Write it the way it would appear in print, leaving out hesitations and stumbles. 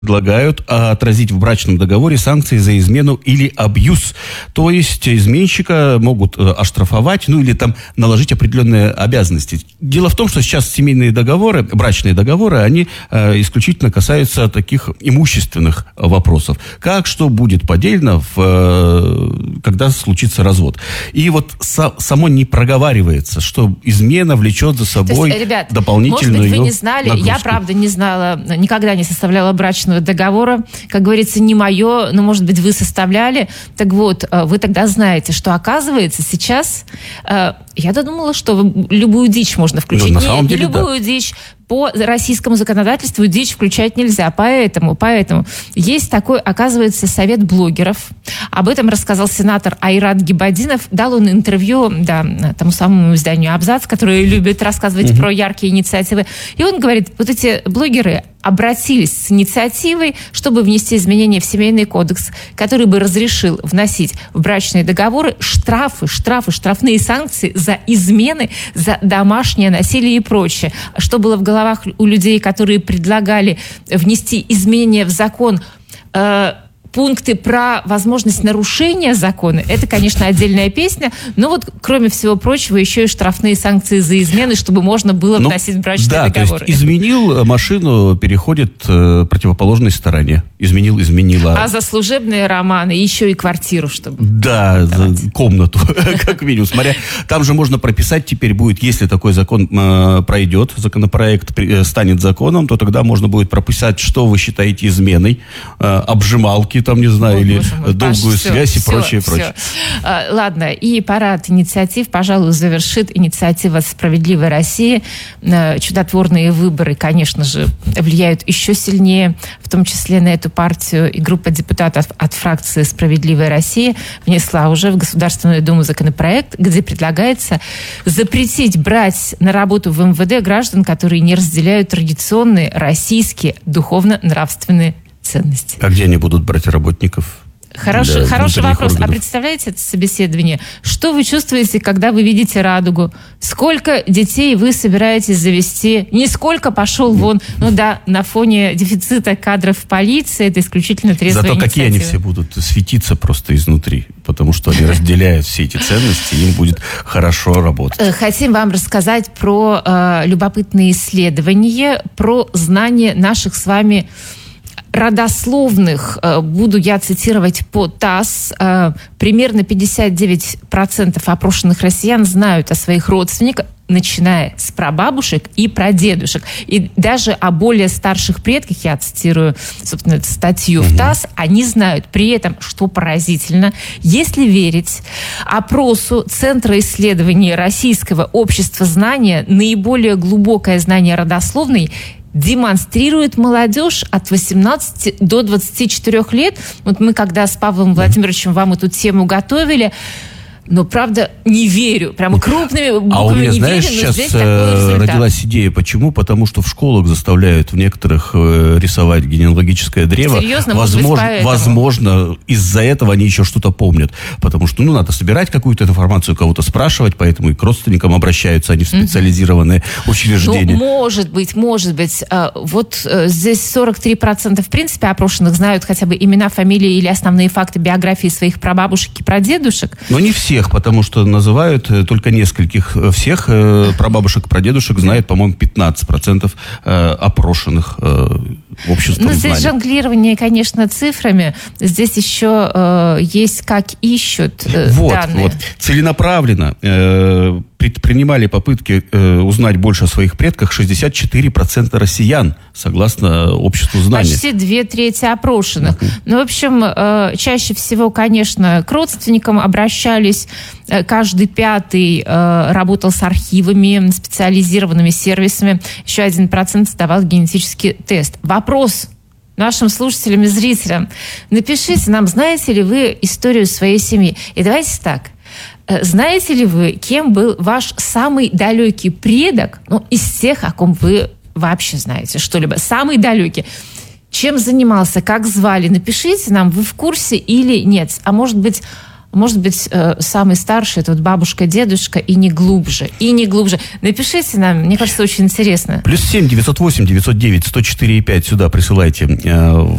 предлагают отразить в брачном договоре санкции за измену или абьюз. То есть изменщика могут оштрафовать, или там наложить определенные обязанности. Дело в том, что сейчас семейные договоры, брачные договоры, они исключительно касаются таких имущественных вопросов. Как, что будет поддельно, когда случится развод. И вот само не проговаривается, что измена влечет за собой дополнительную может быть, вы не знали, нагрузку. Я, правда, не знала, никогда не составляла брачного договора. Как говорится, не мое, но, может быть, вы составляли. Так вот, вы тогда знаете, что, оказывается, сейчас... Я-то думала, что любую дичь можно включить. На самом деле, любую дичь. По российскому законодательству дичь включать нельзя. Поэтому есть такой, оказывается, совет блогеров. Об этом рассказал сенатор Айрат Гибаддинов. Дал он интервью тому самому изданию «Абзац», которое любит рассказывать про яркие инициативы. И он говорит, вот эти блогеры обратились с инициативой, чтобы внести изменения в Семейный кодекс, который бы разрешил вносить в брачные договоры штрафные санкции за измены, за домашнее насилие и прочее. Что было в головах у людей, которые предлагали внести изменения в закон, пункты про возможность нарушения закона, это, конечно, отдельная песня, но вот, кроме всего прочего, еще и штрафные санкции за измены, чтобы можно было вносить брачные договоры. То есть изменил машину, переходит противоположной стороне. Изменила. А за служебные романы еще и квартиру, чтобы... Да, за комнату, как минимум. Смотря, там же можно прописать, теперь будет, если такой закон пройдет, законопроект станет законом, то тогда можно будет прописать, что вы считаете изменой, обжималки, там, не знаю, или долгую связь и прочее. Ладно, и парад инициатив, пожалуй, завершит инициатива «Справедливой России». Чудотворные выборы, конечно же, влияют еще сильнее, в том числе на эту партию, и группа депутатов от фракции «Справедливая Россия» внесла уже в Государственную Думу законопроект, где предлагается запретить брать на работу в МВД граждан, которые не разделяют традиционные российские духовно-нравственные ценности. А где они будут брать работников? Хороший вопрос. Органов. А представляете это собеседование? Что вы чувствуете, когда вы видите радугу? Сколько детей вы собираетесь завести? Нисколько пошел вон. На фоне дефицита кадров в полиции это исключительно трезвая инициатива. Зато какие они все будут светиться просто изнутри, потому что они разделяют все эти ценности, и им будет хорошо работать. Хотим вам рассказать про любопытные исследования, про знания наших с вами родословных. Буду я цитировать по ТАСС. Примерно 59% опрошенных россиян знают о своих родственниках, начиная с прабабушек и прадедушек. И даже о более старших предках, я цитирую, собственно, эту статью в ТАСС, они знают. При этом, что поразительно, если верить опросу Центра исследований Российского общества знания, наиболее глубокое знание родословной демонстрирует молодежь от 18 до 24 лет. Вот мы, когда с Павлом Владимировичем вам эту тему готовили, но, правда, не верю. Прямо крупными буквами у меня, не знаешь, верю, но сейчас здесь такой результат. Родилась идея. Почему? Потому что в школах заставляют в некоторых рисовать генеалогическое древо. Серьезно? Возможно, из-за этого они еще что-то помнят. Потому что, надо собирать какую-то информацию, кого-то спрашивать, поэтому и к родственникам обращаются, они в специализированные учреждения. Может быть. Вот здесь 43% в принципе опрошенных знают хотя бы имена, фамилии или основные факты биографии своих прабабушек и прадедушек. Но не всех, потому что называют только нескольких. Всех прабабушек, прадедушек знает, по-моему, 15% опрошенных обществом знания. Здесь жонглирование, конечно, цифрами. Здесь еще есть как ищут данные. Вот. Целенаправленно предпринимали попытки узнать больше о своих предках 64% россиян, согласно обществу знания. Почти 2/3 опрошенных. В общем, чаще всего, конечно, к родственникам обращались. Каждый пятый работал с архивами, специализированными сервисами. Еще 1% сдавал генетический тест. Вопрос нашим слушателям и зрителям. Напишите нам, знаете ли вы историю своей семьи. И давайте так. Знаете ли вы, кем был ваш самый далекий предок, из тех, о ком вы вообще знаете что-либо? Самый далекий. Чем занимался, как звали? Напишите нам, вы в курсе или нет. А может быть, может быть, самый старший, это вот бабушка, дедушка, и не глубже, и не глубже. Напишите нам, мне кажется, очень интересно. +7 908 909 104,5 сюда присылайте